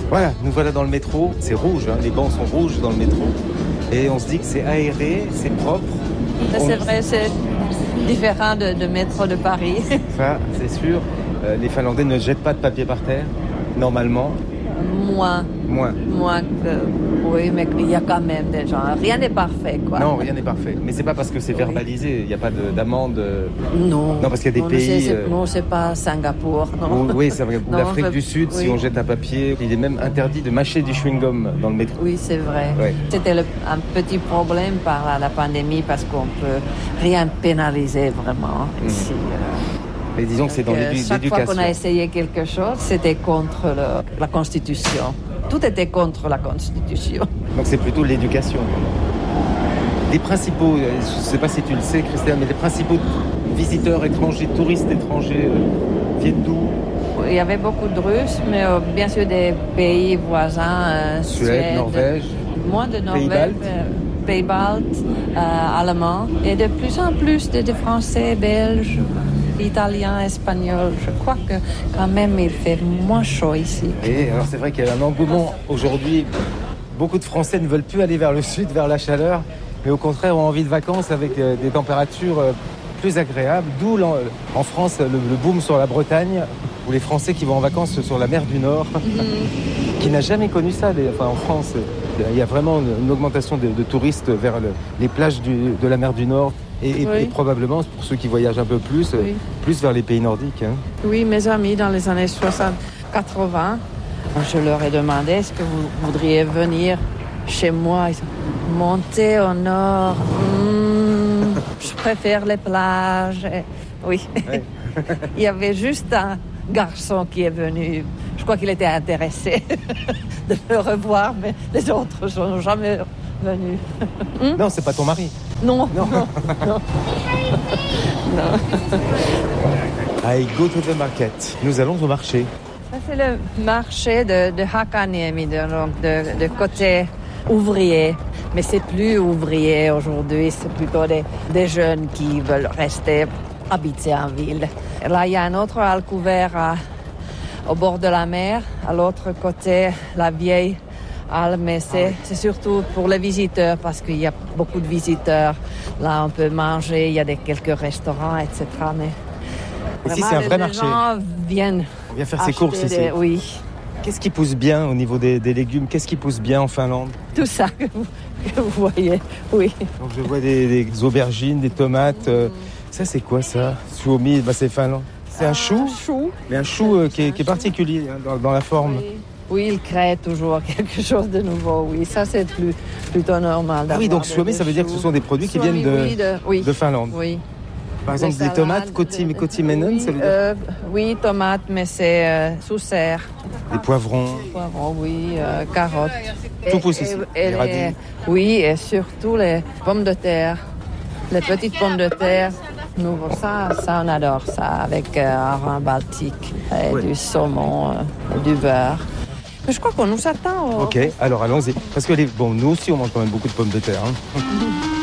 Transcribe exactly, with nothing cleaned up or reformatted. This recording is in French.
Voilà, nous voilà dans le métro. C'est rouge, hein, les bancs sont rouges dans le métro. Et on se dit que c'est aéré, c'est propre. On... C'est On... vrai, c'est différent de, de métro de Paris. Ça, c'est sûr. Euh, les Finlandais ne jettent pas de papier par terre, normalement. Moins. Moins. Moins que... Oui, mais il y a quand même des gens. Rien n'est parfait, quoi. Non, rien n'est parfait. Mais c'est pas parce que c'est verbalisé. Il n'y a pas de, d'amende. Non. Non, parce qu'il y a des non, pays... C'est, euh... Non, c'est pas Singapour, non. Où, oui, c'est vrai. Non, L'Afrique peut... du Sud, oui. Si on jette un papier, il est même interdit de mâcher du chewing-gum dans le métro. Oui, c'est vrai. Ouais. C'était le, un petit problème par la, la pandémie parce qu'on peut rien pénaliser vraiment mmh. ici. Mais disons que c'est dans l'édu- chaque l'éducation. Chaque fois qu'on a essayé quelque chose, c'était contre le, la Constitution. Tout était contre la Constitution. Donc c'est plutôt l'éducation. Les principaux, je ne sais pas si tu le sais, Christelle, mais les principaux visiteurs étrangers, touristes étrangers euh, viennent d'où ? Il y avait beaucoup de Russes, mais euh, bien sûr des pays voisins, euh, Suède, Suède, Norvège, moins de Norvège, Pays-Baltes, euh, Pays-Baltes euh, Allemands, et de plus en plus de, de Français, Belges, Italiens, Espagnols. Je crois que quand même il fait moins chaud ici. Et alors c'est vrai qu'il y a un engouement aujourd'hui. Beaucoup de Français ne veulent plus aller vers le sud, vers la chaleur, mais au contraire ont envie de vacances avec euh, des températures euh, plus agréables. D'où en France le, le boom sur la Bretagne, ou les Français qui vont en vacances sur la mer du Nord, mmh. qui n'a jamais connu ça. Les, enfin, en France, il y a vraiment une, une augmentation de, de touristes vers le, les plages du, de la mer du Nord. Et, oui. et, et probablement, pour ceux qui voyagent un peu plus, oui. plus vers les pays nordiques. Hein. Oui, mes amis, dans les années soixante quatre-vingts, je leur ai demandé, est-ce que vous voudriez venir chez moi? Ils ont monté au nord. Mmh, je préfère les plages. Et, oui. Ouais. Il y avait juste un garçon qui est venu. Je crois qu'il était intéressé de me revoir, mais les autres ne sont jamais venus. Mmh? Non, c'est pas ton mari. Non, non, non. non. non. I go to the market. Nous allons au marché. Ça, c'est le marché de, de Hakaniemi, de, de, de côté ouvrier. Mais c'est plus ouvrier aujourd'hui, c'est plutôt des, des jeunes qui veulent rester habiter en ville. Et là, il y a un autre hall couvert à, au bord de la mer. À l'autre côté, la vieille halle, mais c'est, ah oui. c'est surtout pour les visiteurs parce qu'il y a beaucoup de visiteurs. Là, on peut manger, il y a des, quelques restaurants, et cetera. Mais ici, c'est un vrai les marché. Les gens viennent on vient faire ses courses ici. Des, oui. Qu'est-ce qui pousse bien au niveau des, des légumes? Qu'est-ce qui pousse bien en Finlande? Tout ça que vous, que vous voyez, oui. Donc je vois des, des aubergines, des tomates. Mm. Euh, ça, c'est quoi ça? Suomi, bah, c'est finlandais. C'est un chou, ah, chou. Mais un chou euh, qui, est, qui est particulier hein, dans, dans la forme. Oui. Oui, il crée toujours quelque chose de nouveau, oui. Ça, c'est plus, plutôt normal. Ah oui, donc Suomi, ça veut dire que ce sont des produits Suomi, qui viennent de, oui, de, oui. de Finlande. Oui. Par exemple, des tomates, koti, kotimenon, oui, ça veut dire euh, oui, tomates, mais c'est euh, sous serre. Des poivrons. Des poivrons, oui, euh, carottes. Tout pousse ici, et, et les radis. Les, oui, et surtout les pommes de terre. Les petites pommes de terre. Nous, ça, ça, on adore ça, avec euh, un rhum baltique, et oui. du saumon, euh, du beurre. Mais je crois qu'on nous attend. Ok, alors allons-y. Parce que les... bon, nous aussi, on mange quand même beaucoup de pommes de terre. Hein.